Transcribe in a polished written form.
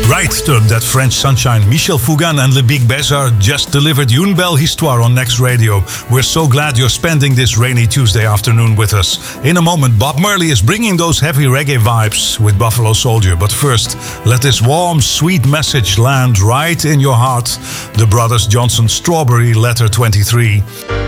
Right, that French sunshine. Michel Fugain and Le Big Bézard just delivered Une Belle Histoire on Next Radio. We're so glad you're spending this rainy Tuesday afternoon with us. In a moment, Bob Marley is bringing those heavy reggae vibes with Buffalo Soldier. But first, let this warm, sweet message land right in your heart. The Brothers Johnson Strawberry Letter 23.